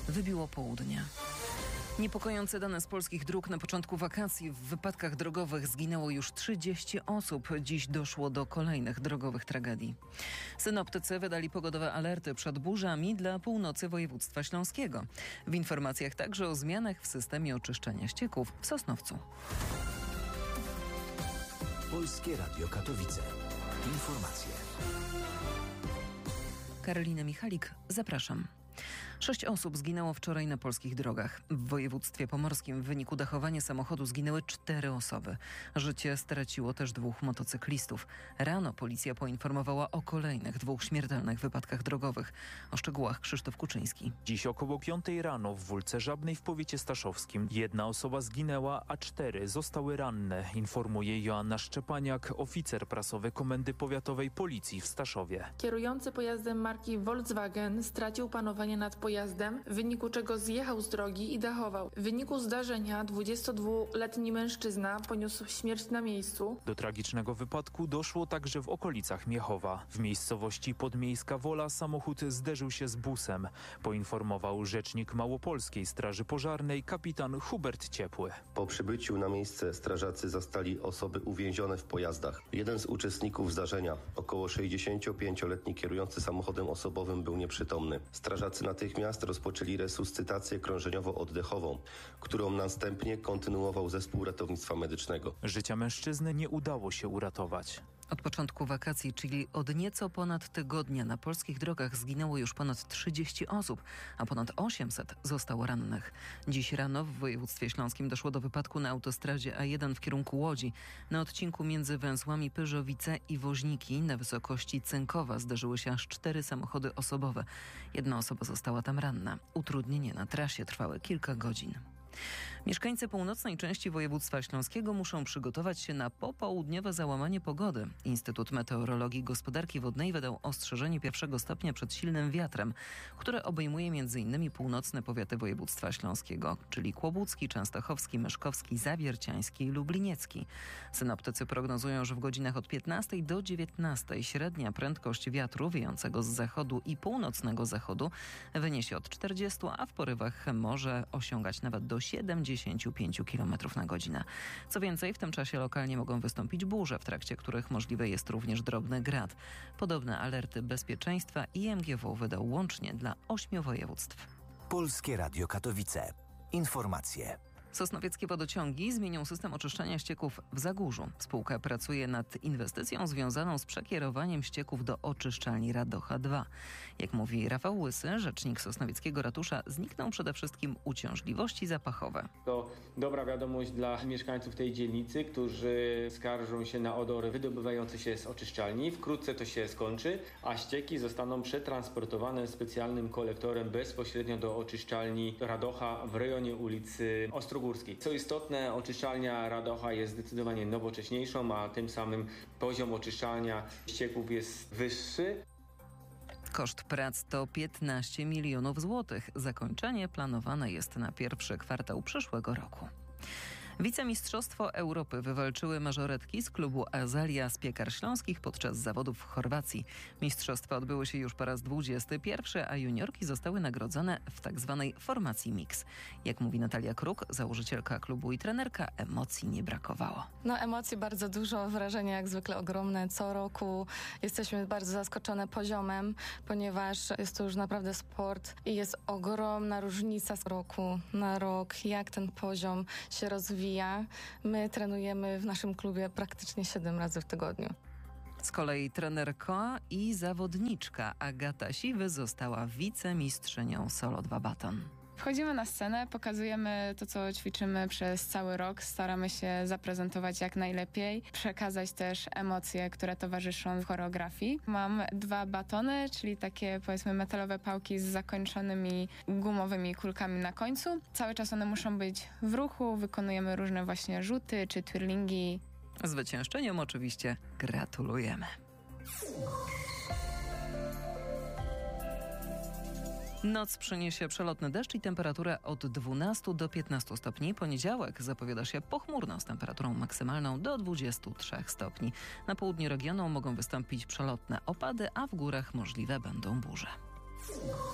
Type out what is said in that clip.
Wybiło południe. Niepokojące dane z polskich dróg. Na początku wakacji w wypadkach drogowych zginęło już 30 osób. Dziś doszło do kolejnych drogowych tragedii. Synoptycy wydali pogodowe alerty przed burzami dla północy województwa śląskiego. W informacjach także o zmianach w systemie oczyszczania ścieków w Sosnowcu. Polskie Radio Katowice. Informacje. Karolina Michalik, zapraszam. 6 osób zginęło wczoraj na polskich drogach. W województwie pomorskim w wyniku dachowania samochodu zginęły 4 osoby. Życie straciło też 2 motocyklistów. Rano policja poinformowała o kolejnych 2 śmiertelnych wypadkach drogowych. O szczegółach Krzysztof Kuczyński. Dziś około 5 rano w Wólce Żabnej w powiecie staszowskim 1 osoba zginęła, a 4 zostały ranne, informuje Joanna Szczepaniak, oficer prasowy Komendy Powiatowej Policji w Staszowie. Kierujący pojazdem marki Volkswagen stracił panowanie nad pojazdem, w wyniku czego zjechał z drogi i dachował. W wyniku zdarzenia 22-letni mężczyzna poniósł śmierć na miejscu. Do tragicznego wypadku doszło także w okolicach Miechowa. W miejscowości Podmiejska Wola samochód zderzył się z busem, poinformował rzecznik Małopolskiej Straży Pożarnej kapitan Hubert Ciepły. Po przybyciu na miejsce strażacy zastali osoby uwięzione w pojazdach. Jeden z uczestników zdarzenia, około 65-letni kierujący samochodem osobowym, był nieprzytomny. Strażacy natychmiast rozpoczęli resuscytację krążeniowo-oddechową, którą następnie kontynuował zespół ratownictwa medycznego. Życia mężczyzny nie udało się uratować. Od początku wakacji, czyli od nieco ponad tygodnia, na polskich drogach zginęło już ponad 30 osób, a ponad 800 zostało rannych. Dziś rano w województwie śląskim doszło do wypadku na autostradzie A1 w kierunku Łodzi. Na odcinku między węzłami Pyrzowice i Woźniki na wysokości Cękowa zdarzyły się aż 4 samochody osobowe. 1 osoba została tam ranna. Utrudnienia na trasie trwały kilka godzin. Mieszkańcy północnej części województwa śląskiego muszą przygotować się na popołudniowe załamanie pogody. Instytut Meteorologii i Gospodarki Wodnej wydał ostrzeżenie 1 stopnia przed silnym wiatrem, które obejmuje m.in. północne powiaty województwa śląskiego, czyli kłobucki, częstochowski, myszkowski, zawierciański i lubliniecki. Synoptycy prognozują, że w godzinach od 15 do 19 średnia prędkość wiatru wiejącego z zachodu i północnego zachodu wyniesie od 40, a w porywach może osiągać nawet do 75 km na godzinę. Co więcej, w tym czasie lokalnie mogą wystąpić burze, w trakcie których możliwy jest również drobny grad. Podobne alerty bezpieczeństwa IMGW wydał łącznie dla 8 województw. Polskie Radio Katowice. Informacje. Sosnowieckie wodociągi zmienią system oczyszczania ścieków w Zagórzu. Spółka pracuje nad inwestycją związaną z przekierowaniem ścieków do oczyszczalni Radocha 2. Jak mówi Rafał Łysy, rzecznik sosnowieckiego ratusza, znikną przede wszystkim uciążliwości zapachowe. To dobra wiadomość dla mieszkańców tej dzielnicy, którzy skarżą się na odory wydobywające się z oczyszczalni. Wkrótce to się skończy, a ścieki zostaną przetransportowane specjalnym kolektorem bezpośrednio do oczyszczalni Radocha w rejonie ulicy Ostrogórskiej. Co istotne, oczyszczalnia Radocha jest zdecydowanie nowocześniejszą, a tym samym poziom oczyszczania ścieków jest wyższy. Koszt prac to 15 milionów złotych. Zakończenie planowane jest na pierwszy kwartał przyszłego roku. Wicemistrzostwo Europy wywalczyły mażoretki z klubu Azalia z Piekar Śląskich podczas zawodów w Chorwacji. Mistrzostwa odbyły się już po raz 21, a juniorki zostały nagrodzone w tzw. formacji mix. Jak mówi Natalia Kruk, założycielka klubu i trenerka, emocji nie brakowało. Emocji bardzo dużo, wrażenia jak zwykle ogromne. Co roku jesteśmy bardzo zaskoczone poziomem, ponieważ jest to już naprawdę sport i jest ogromna różnica z roku na rok, jak ten poziom się rozwija. My trenujemy w naszym klubie praktycznie 7 razy w tygodniu. Z kolei trenerka i zawodniczka Agata Siwy została wicemistrzynią Solo 2 Baton. Wchodzimy na scenę, pokazujemy to, co ćwiczymy przez cały rok, staramy się zaprezentować jak najlepiej, przekazać też emocje, które towarzyszą choreografii. Mam 2 batony, czyli takie powiedzmy metalowe pałki z zakończonymi gumowymi kulkami na końcu. Cały czas one muszą być w ruchu, wykonujemy różne właśnie rzuty czy twirlingi. Zwyciężczyniom oczywiście gratulujemy. Noc przyniesie przelotny deszcz i temperaturę od 12 do 15 stopni. Poniedziałek zapowiada się pochmurno z temperaturą maksymalną do 23 stopni. Na południu regionu mogą wystąpić przelotne opady, a w górach możliwe będą burze.